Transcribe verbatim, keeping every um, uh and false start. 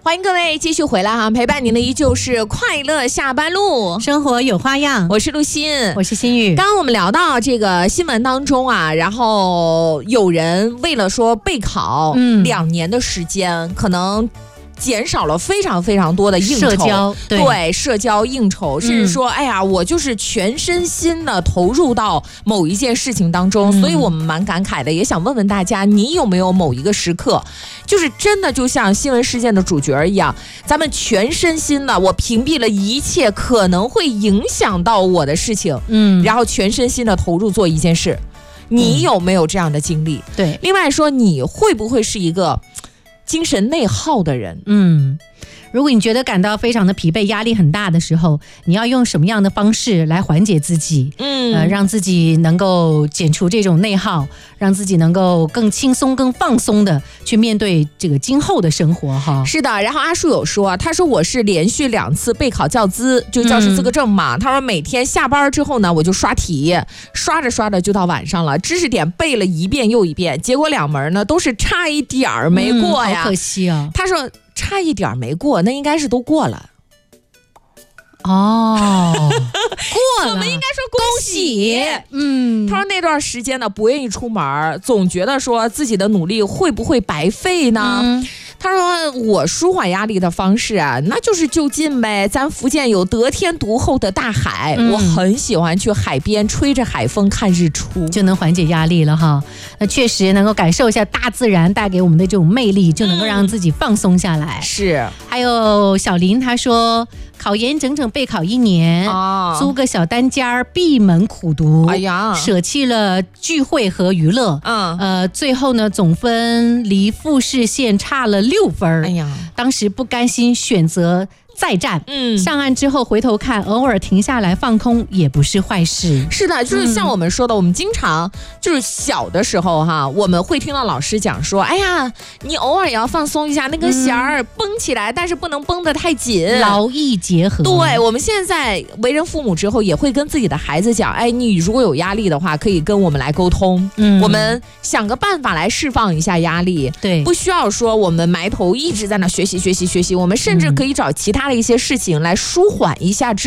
欢迎各位继续回来哈，陪伴您的依旧是快乐下班路， 生活有花样。 我是陆欣， 我是心雨。 刚刚我们聊到这个新闻当中啊，然后有人为了说备考，嗯，两年的时间可能减少了非常非常多的应酬， 社交 对, 对社交应酬，甚至说、嗯、哎呀我就是全身心的投入到某一件事情当中、嗯、所以我们蛮感慨的，也想问问大家，你有没有某一个时刻就是真的就像新闻事件的主角一样，咱们全身心的我屏蔽了一切可能会影响到我的事情，嗯，然后全身心的投入做一件事，你有没有这样的经历、嗯、对，另外说你会不会是一个精神内耗的人？ 嗯，如果你觉得感到非常的疲惫，压力很大的时候，你要用什么样的方式来缓解自己？嗯，呃，让自己能够减除这种内耗，让自己能够更轻松、更放松的去面对这个今后的生活哈。 是的，然后阿树有说，他说我是连续两次备考教资，就教师资格证嘛。嗯、他说每天下班之后呢，我就刷题，刷着刷着就到晚上了，知识点背了一遍又一遍，结果两门呢都是差一点儿没过呀。 嗯，好可惜啊。 他说差一点没过，那应该是都过了。 哦，过了， 我们应该说恭喜。嗯，他说那段时间呢不愿意出门，总觉得说自己的努力会不会白费呢？嗯，他说我舒缓压力的方式啊，那就是就近呗。咱福建有得天独厚的大海、嗯、我很喜欢去海边吹着海风看日出， 就能缓解压力了哈。那确实能够感受一下大自然带给我们的这种魅力，就能够让自己放松下来、嗯、 是。 还有小林他说考研整整备考一年、哦、租个小单间闭门苦读，哎呀，舍弃了聚会和娱乐，嗯，呃，最后呢总分离复试线差了六分，哎呀，当时不甘心，选择再战，嗯，上岸之后回头看，偶尔停下来放空也不是坏事。 是的，就是像我们说的、嗯、我们经常就是小的时候哈，我们会听到老师讲说，哎呀你偶尔也要放松一下，那个弦儿绷起来、嗯、但是不能绷得太紧， 劳逸结合。 对，我们现在为人父母之后也会跟自己的孩子讲，哎，你如果有压力的话可以跟我们来沟通、嗯、我们想个办法来释放一下压力。对，不需要说我们埋头一直在那学习学习学习，我们甚至可以找其他的一些事情来舒缓一下之